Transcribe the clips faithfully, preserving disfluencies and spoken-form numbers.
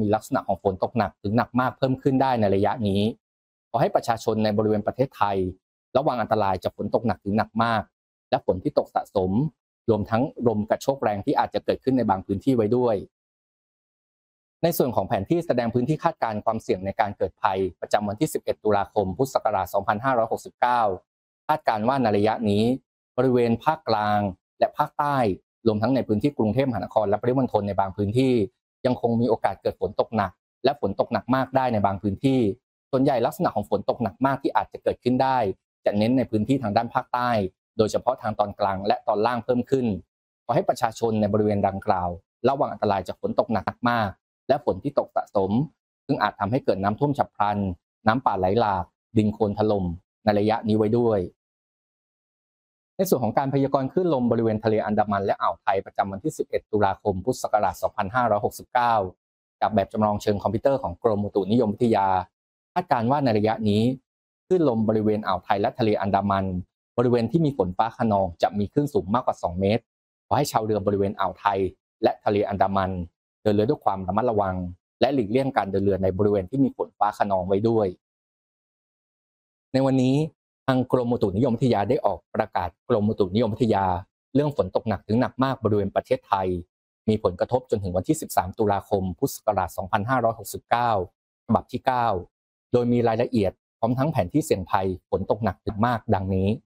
มีลักษณะของฝนตกหนักถึงหนักมากเพิ่มขึ้นได้ในระยะนี้ขอให้ประชาชนในบริเวณประเทศไทยระวังอันตรายจากฝนตกหนักถึงหนักมากและฝนที่ตกสะสมรวมทั้งลมกระโชกแรงที่อาจจะเกิดขึ้นในบางพื้นที่ไว้ด้วยในส่วนของแผนที่แสดงพื้นที่คาดการณ์ความเสี่ยงในการเกิดภัยประจำวันที่สิบเอ็ดตุลาคมพุทธศักราชสองพันห้าร้อยหกสิบเก้าคาดการณ์ว่าในระยะนี้บริเวณภาคกลางและภาคใต้รวมทั้งในพื้นที่กรุงเทพมหานครและปริมณฑลในบางพื้นที่ยังคงมีโอกาสเกิดฝนตกหนักและฝนตกหนักมากได้ในบางพื้นที่ส่วนใหญ่ลักษณะของฝนตกหนักมากที่อาจจะเกิดขึ้นได้จะเน้นในพื้นที่ทางด้านภาคใต้โดยเฉพาะทางตอนกลางและตอนล่างเพิ่มขึ้นขอให้ประชาชนในบริเวณดังกล่าวระวังอันตรายจากฝนตกหนักมากและฝนที่ตกสะสมซึ่งอาจทำให้เกิดน้ำท่วมฉับพลันน้ำป่าไหลหลากดินโคลนถล่มในระยะนี้ไว้ด้วยในส่วนของการพยากรณ์คลื่นลมบริเวณทะเลอันดามันและอ่าวไทยประจำวันที่สิบเอ็ดตุลาคมพุทธศักราชสองพันห้าร้อยหกสิบเก้ากับแบบจำลองเชิงคอมพิวเตอร์ของกรมอุตุนิยมวิทยาคาดการณ์ว่าในระยะนี้คลื่นลมบริเวณอ่าวไทยและทะเลอันดามันบริเวณที่มีฝนฟ้าคะนองจะมีคลื่นสูงมากกว่าสองเมตรขอให้ชาวเรือบริเวณอ่าวไทยและทะเลอันดามันเดินเรือด้วยความระมัดระวังและหลีกเลี่ยงการเดินเรือในบริเวณที่มีฝนฟ้าคะนองไว้ด้วยในวันนี้ทางกรมอุตุนิยมวิทยาได้ออกประกาศกรมอุตุนิยมวิทยาเรื่องฝนตกหนักถึงหนักมากบริเวณประเทศไทยมีผลกระทบจนถึงวันที่สิบสามตุลาคมพุทธศักราชสองพันห้าร้อยหกสิบเก้าฉบับที่เก้าโดยมีรายละเอียดพร้อมทั้งแผนที่เสี่ยงภัยฝนตกหนักถึงมากดังนี้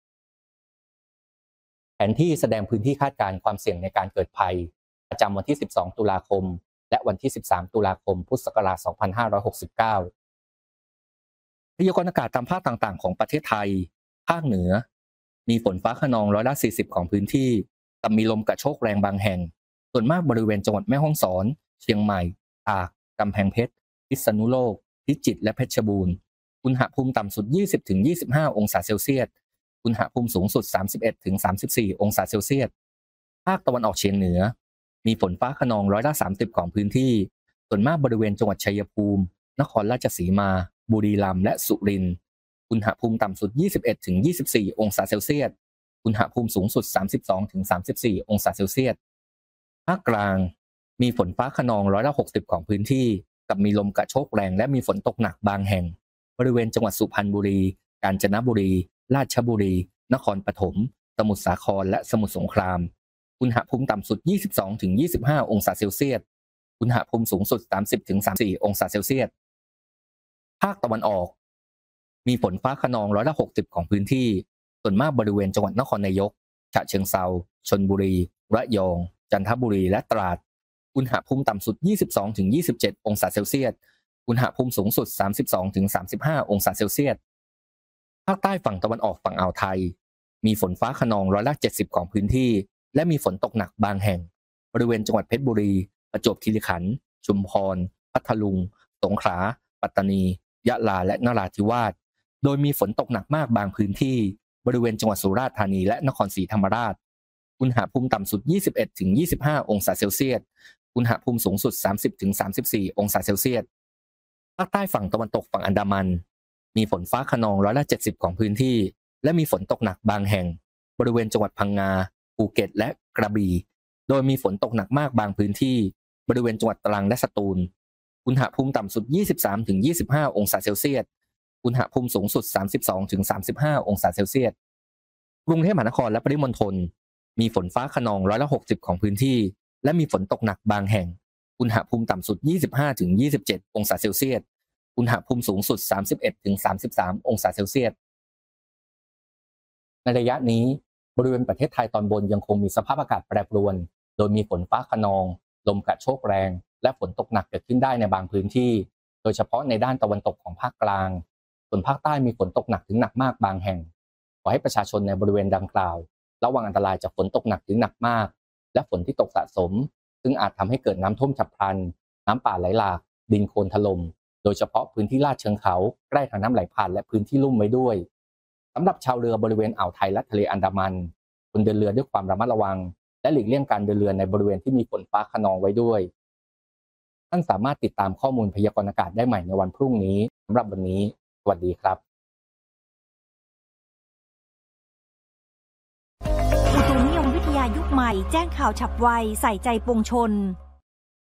แผนที่แสดงพื้นที่คาดการณ์ความเสี่ยงในการเกิดภัยประจำวันที่สิบสองตุลาคมและวันที่สิบสามตุลาคมพุทธศักราชสองพันห้าร้อยหกสิบเก้าพยากรณ์อากาศตามภาคต่างๆของประเทศไทยภาคเหนือมีฝนฟ้าคะนองร้อยละสี่สิบของพื้นที่แต่มีลมกระโชกแรงบางแห่งส่วนมากบริเวณจังหวัดแม่ฮ่องสอนเชียงใหม่ตากกำแพงเพชรพิษณุโลกพิจิตรและเพชรบูรณ์อุณหภูมิต่ำสุด ยี่สิบถึงยี่สิบห้า องศาเซลเซียสอุณหภูมิสูงสุด สามสิบเอ็ดถึงสามสิบสี่ องศาเซลเซียสภาคตะวันออกเฉียงเหนือมีฝนฟ้าคะนองร้อยละสามสิบของพื้นที่ส่วนมากบริเวณจังหวัดชัยภูมินครราชสีมาบุรีรัมย์และสุรินทร์อุณหภูมิต่ำสุด ยี่สิบเอ็ดถึงยี่สิบสี่ องศาเซลเซียสอุณหภูมิสูงสุด สามสิบสองถึงสามสิบสี่ องศาเซลเซียสภาคกลางมีฝนฟ้าคะนองร้อยละหกสิบของพื้นที่กับมีลมกระโชกแรงและมีฝนตกหนักบางแห่งบริเวณจังหวัดสุพรรณบุรีกาญจนบุรีราชบุรีนครปฐมสมุทรสาครและสมุทรสงครามอุณหภูมิต่ำสุด ยี่สิบสองถึงยี่สิบห้า องศาเซลเซียสอุณหภูมิสูงสุด สามสิบถึงสามสิบสี่ องศาเซลเซียสภาคตะวันออกมีฝนฟ้าคะนองร้อยละหกสิบของพื้นที่ส่วนมากบริเวณจังหวัดนครนายกฉะเชิงเทราชลบุรีระยองจันทบุรีและตราดอุณหภูมิต่ำสุด ยี่สิบสองถึงยี่สิบเจ็ด องศาเซลเซียสอุณหภูมิสูงสุด สามสิบสองถึงสามสิบห้า องศาเซลเซียสภาคใต้ฝั่งตะวันออกฝั่งอ่าวไทยมีฝนฟ้าคะนองร้อยละเจ็ดสิบของพื้นที่และมีฝนตกหนักบางแห่งบริเวณจังหวัดเพชรบุรีประจวบคีรีขันธ์ชุมพรพัทลุงสงขลาปัตตานียะลาและนราธิวาสโดยมีฝนตกหนักมากบางพื้นที่บริเวณจังหวัดสุราษฎร์ธานีและนครศรีธรรมราชอุณหภูมิต่ำสุด ยี่สิบเอ็ดถึงยี่สิบห้า องศาเซลเซียสอุณหภูมิสูงสุด สามสิบถึงสามสิบสี่ องศาเซลเซียสภาคใต้ฝั่งตะวันตกฝั่งอันดามันมีฝนฟ้าคะนองร้อยละเจ็ดสิบของพื้นที่และมีฝนตกหนักบางแห่งบริเวณจังหวัดพังงาภูเก็ตและกระบี่โดยมีฝนตกหนักมากบางพื้นที่บริเวณจังหวัดตรังและสตูลอุณหภูมิต่ำสุด ยี่สิบสามถึงยี่สิบห้า องศาเซลเซียสอุณหภูมิสูงสุด สามสิบสองถึงสามสิบห้า องศาเซลเซียสกรุงเทพมหานครและปริมณฑลมีฝนฟ้าคะนองร้อยละหกสิบของพื้นที่และมีฝนตกหนักบางแห่งอุณหภูมิต่ำสุด ยี่สิบห้าถึงยี่สิบเจ็ด องศาเซลเซียสอุณหภูมิสูงสุด สามสิบเอ็ดถึงสามสิบสาม องศาเซลเซียสในระยะนี้บริเวณประเทศไทยตอนบนยังคงมีสภาพอากาศแปรปรวนโดยมีฝนฟ้าคะนองลมกระโชกแรงและฝนตกหนักเกิดขึ้นได้ในบางพื้นที่โดยเฉพาะในด้านตะวันตกของภาคกลางส่วนภาคใต้มีฝนตกหนักถึงหนักมากบางแห่งขอให้ประชาชนในบริเวณดังกล่าวระวังอันตรายจากฝนตกหนักถึงหนักมากและฝนที่ตกสะสมซึ่งอาจทำให้เกิดน้ำท่วมฉับพลันน้ำป่าไหลหลากดินโคลนถล่มโดยเฉพาะพื้นที่ลาดเชิงเขาใกล้ทางน้ำไหลผ่านและพื้นที่ลุ่มไว้ด้วยสำหรับชาวเรือบริเวณอ่าวไทยและทะเลอันดามันควรเดินเรือด้วยความระมัดระวังและหลีกเลี่ยงการเดินเรือในบริเวณที่มีฝนฟ้าคะนองไว้ด้วยท่านสามารถติดตามข้อมูลพยากรณ์อากาศได้ใหม่ในวันพรุ่งนี้สำหรับวันนี้สวัสดีครับอุตุนิยมวิทยายุคใหม่แจ้งข่าวฉับไวใส่ใจปวงชน